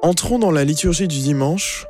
Entrons dans la liturgie du dimanche,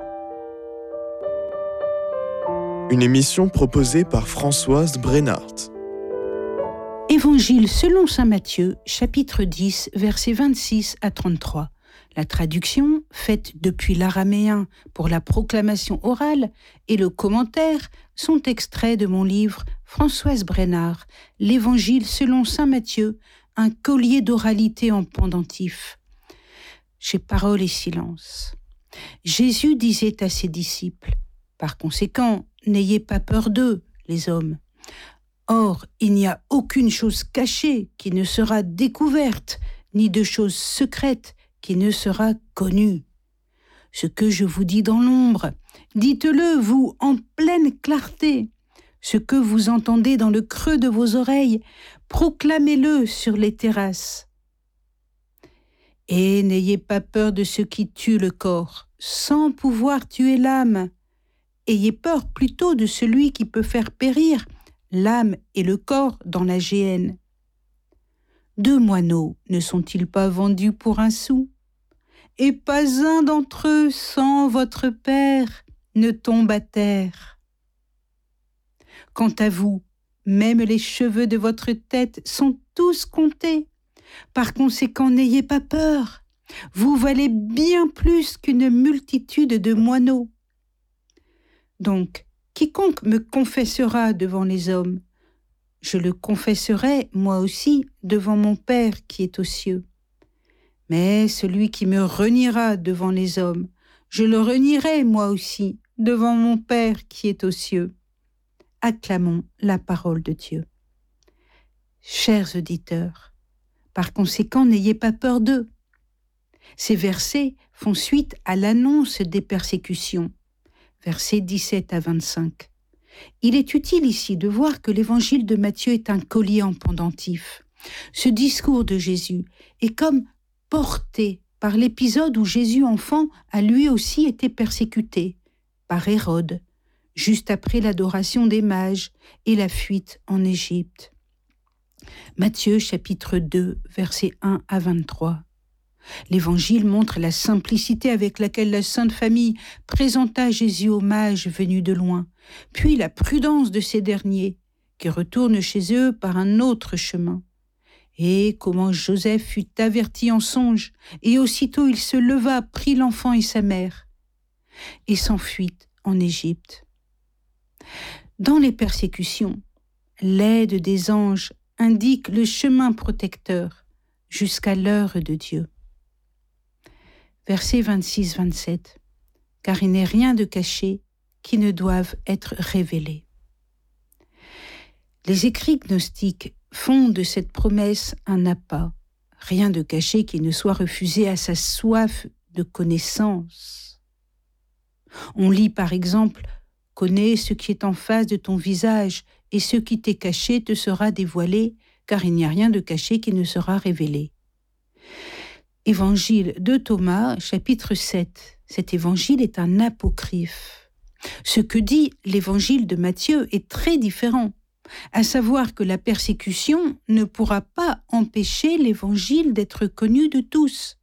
une émission proposée par Françoise Brennart. Évangile selon saint Matthieu, chapitre 10, versets 26 à 33. La traduction, faite depuis l'araméen pour la proclamation orale, et le commentaire sont extraits de mon livre Françoise Brennart, l'Évangile selon saint Matthieu, un collier d'oralité en pendentif. Chez Paroles et Silence. Jésus disait à ses disciples, « Par conséquent, n'ayez pas peur d'eux, les hommes. Or, il n'y a aucune chose cachée qui ne sera découverte, ni de chose secrète qui ne sera connue. Ce que je vous dis dans l'ombre, dites-le, vous, en pleine clarté. Ce que vous entendez dans le creux de vos oreilles, proclamez-le sur les terrasses. Et n'ayez pas peur de ce qui tue le corps, sans pouvoir tuer l'âme. Ayez peur plutôt de celui qui peut faire périr l'âme et le corps dans la géhenne. 2 moineaux ne sont-ils pas vendus pour 1 sou? Et pas un d'entre eux, sans votre Père, ne tombe à terre. Quant à vous, même les cheveux de votre tête sont tous comptés. Par conséquent, n'ayez pas peur. Vous valez bien plus qu'une multitude de moineaux. Donc, quiconque me confessera devant les hommes, je le confesserai moi aussi devant mon Père qui est aux cieux. Mais celui qui me reniera devant les hommes, je le renierai moi aussi devant mon Père qui est aux cieux. Acclamons la parole de Dieu. Chers auditeurs, par conséquent, n'ayez pas peur d'eux. Ces versets font suite à l'annonce des persécutions, versets 17 à 25. Il est utile ici de voir que l'évangile de Matthieu est un collier en pendentif. Ce discours de Jésus est comme porté par l'épisode où Jésus enfant a lui aussi été persécuté par Hérode, juste après l'adoration des mages et la fuite en Égypte. Matthieu chapitre 2, versets 1 à 23. L'Évangile montre la simplicité avec laquelle la Sainte Famille présenta Jésus aux mages venus de loin, puis la prudence de ces derniers, qui retournent chez eux par un autre chemin. Et comment Joseph fut averti en songe, et aussitôt il se leva, prit l'enfant et sa mère, et s'enfuit en Égypte. Dans les persécutions, l'aide des anges indique le chemin protecteur jusqu'à l'heure de Dieu. Versets 26-27. Car il n'est rien de caché qui ne doive être révélé. Les écrits gnostiques font de cette promesse un appât, rien de caché qui ne soit refusé à sa soif de connaissance. On lit par exemple « Connais ce qui est en face de ton visage, et ce qui t'est caché te sera dévoilé, car il n'y a rien de caché qui ne sera révélé. » Évangile de Thomas, chapitre 7. Cet évangile est un apocryphe. Ce que dit l'évangile de Matthieu est très différent, à savoir que la persécution ne pourra pas empêcher l'évangile d'être connu de tous.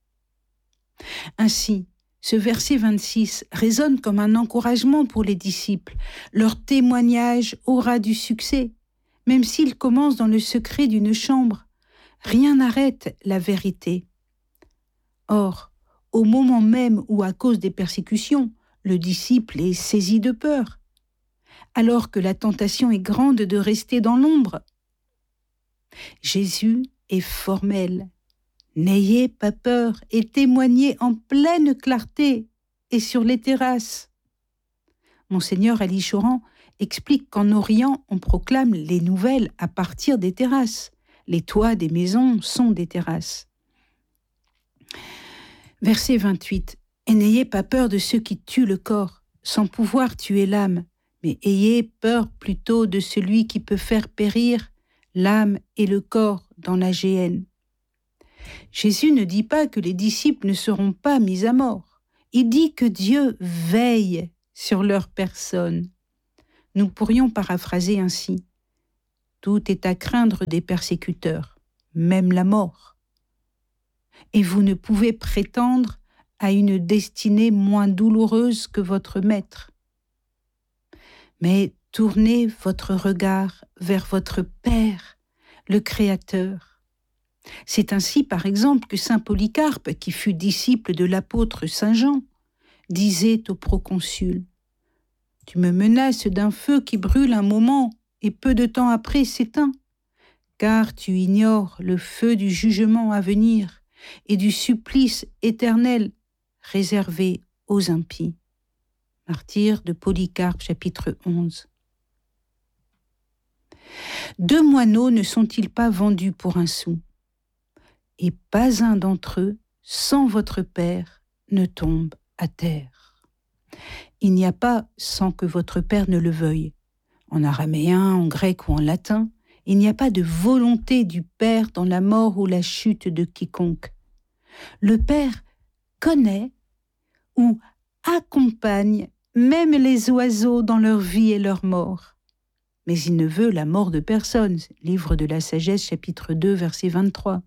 Ainsi, ce verset 26 résonne comme un encouragement pour les disciples. Leur témoignage aura du succès, même s'il commence dans le secret d'une chambre. Rien n'arrête la vérité. Or, au moment même où, à cause des persécutions, le disciple est saisi de peur, alors que la tentation est grande de rester dans l'ombre, Jésus est formel. N'ayez pas peur et témoignez en pleine clarté et sur les terrasses. Monseigneur Ali Choran explique qu'en Orient, on proclame les nouvelles à partir des terrasses. Les toits des maisons sont des terrasses. Verset 28. Et n'ayez pas peur de ceux qui tuent le corps, sans pouvoir tuer l'âme, mais ayez peur plutôt de celui qui peut faire périr l'âme et le corps dans la géhenne. Jésus ne dit pas que les disciples ne seront pas mis à mort. Il dit que Dieu veille sur leur personne. Nous pourrions paraphraser ainsi. Tout est à craindre des persécuteurs, même la mort. Et vous ne pouvez prétendre a une destinée moins douloureuse que votre maître. Mais tournez votre regard vers votre Père, le Créateur. C'est ainsi, par exemple, que saint Polycarpe, qui fut disciple de l'apôtre saint Jean, disait au proconsul : « Tu me menaces d'un feu qui brûle un moment et peu de temps après s'éteint, car tu ignores le feu du jugement à venir et du supplice éternel réservé aux impies. » Martyr de Polycarpe, chapitre 11. Deux moineaux ne sont-ils pas vendus pour un sou ? Et pas un d'entre eux, sans votre Père, ne tombe à terre. Il n'y a pas sans que votre Père ne le veuille. En araméen, en grec ou en latin, il n'y a pas de volonté du Père dans la mort ou la chute de quiconque. Le Père connaît ou accompagne même les oiseaux dans leur vie et leur mort. Mais il ne veut la mort de personne. Livre de la Sagesse, chapitre 2, verset 23.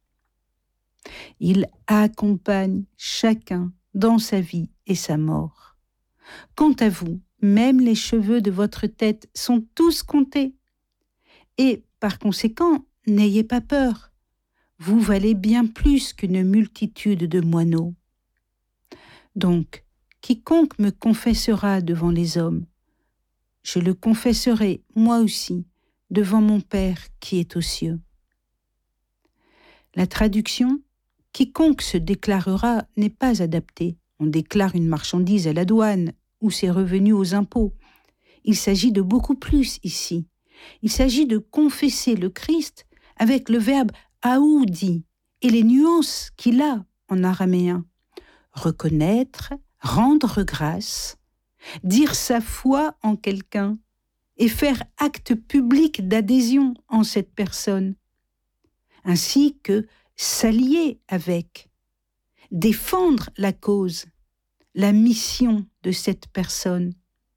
Il accompagne chacun dans sa vie et sa mort. Quant à vous, même les cheveux de votre tête sont tous comptés. Et par conséquent, n'ayez pas peur. Vous valez bien plus qu'une multitude de moineaux. Donc, quiconque me confessera devant les hommes, je le confesserai moi aussi devant mon Père qui est aux cieux. La traduction « quiconque se déclarera » n'est pas adaptée. On déclare une marchandise à la douane ou ses revenus aux impôts. Il s'agit de beaucoup plus ici. Il s'agit de confesser le Christ avec le verbe « aoudi » et les nuances qu'il a en araméen. Reconnaître, rendre grâce, dire sa foi en quelqu'un et faire acte public d'adhésion en cette personne, ainsi que s'allier avec, défendre la cause, la mission de cette personne.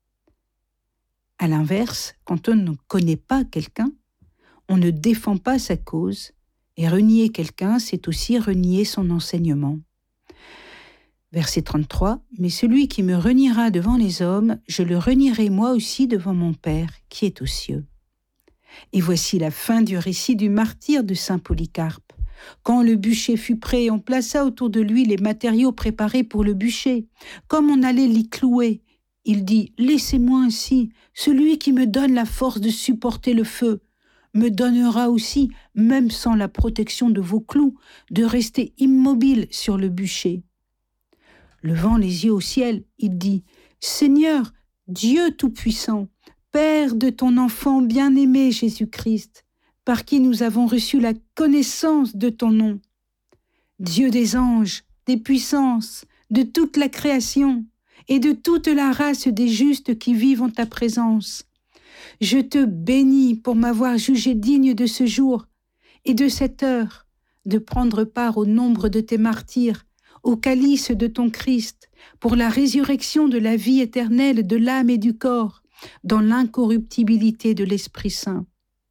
À l'inverse, quand on ne connaît pas quelqu'un, on ne défend pas sa cause, et renier quelqu'un, c'est aussi renier son enseignement. Verset 33, « Mais celui qui me reniera devant les hommes, je le renierai moi aussi devant mon Père qui est aux cieux. » Et voici la fin du récit du martyre de saint Polycarpe. Quand le bûcher fut prêt, on plaça autour de lui les matériaux préparés pour le bûcher. Comme on allait l'y clouer, il dit « Laissez-moi ainsi, celui qui me donne la force de supporter le feu, me donnera aussi, même sans la protection de vos clous, de rester immobile sur le bûcher. » Levant les yeux au ciel, il dit « Seigneur, Dieu Tout-Puissant, Père de ton enfant bien-aimé Jésus-Christ, par qui nous avons reçu la connaissance de ton nom, Dieu des anges, des puissances, de toute la création et de toute la race des justes qui vivent en ta présence. Je te bénis pour m'avoir jugé digne de ce jour et de cette heure, de prendre part au nombre de tes martyrs, au calice de ton Christ, pour la résurrection de la vie éternelle de l'âme et du corps, dans l'incorruptibilité de l'Esprit Saint.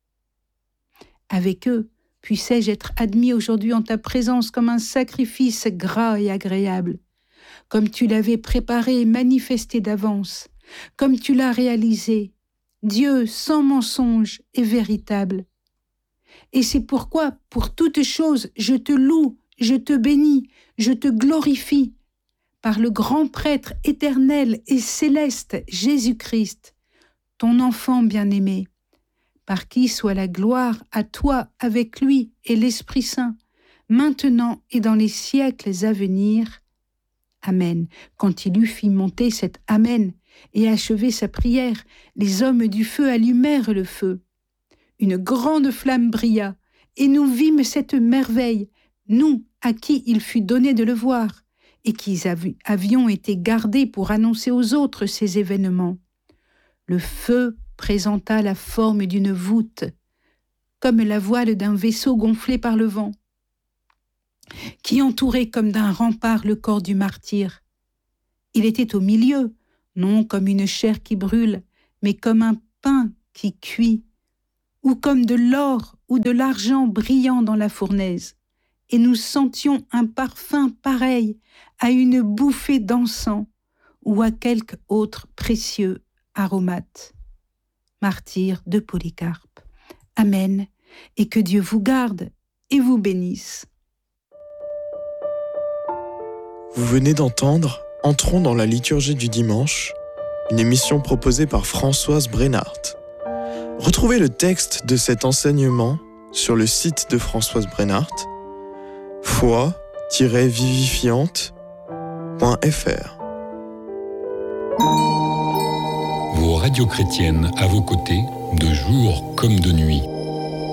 Avec eux, puissais-je être admis aujourd'hui en ta présence comme un sacrifice gras et agréable, comme tu l'avais préparé et manifesté d'avance, comme tu l'as réalisé, Dieu sans mensonge et véritable. Et c'est pourquoi, pour toutes choses, je te loue, je te bénis, je te glorifie, par le grand prêtre éternel et céleste Jésus-Christ, ton enfant bien-aimé, par qui soit la gloire à toi avec lui et l'Esprit Saint, maintenant et dans les siècles à venir. Amen. Quand il eut fait monter cet Amen et achevé sa prière, les hommes du feu allumèrent le feu. Une grande flamme brilla, et nous vîmes cette merveille, nous à qui il fut donné de le voir, et qui avions été gardés pour annoncer aux autres ces événements. Le feu présenta la forme d'une voûte, comme la voile d'un vaisseau gonflé par le vent, qui entourait comme d'un rempart le corps du martyr. Il était au milieu, non comme une chair qui brûle, mais comme un pain qui cuit, ou comme de l'or ou de l'argent brillant dans la fournaise. et nous sentions un parfum pareil à une bouffée d'encens ou à quelque autre précieux aromate. Martyr de Polycarpe. Amen, et que Dieu vous garde et vous bénisse. Vous venez d'entendre Entrons dans la liturgie du dimanche, une émission proposée par Françoise Brenhardt. Retrouvez le texte de cet enseignement sur le site de Françoise Brenhardt, foi-vivifiante.fr. Vos radios chrétiennes à vos côtés, de jour comme de nuit.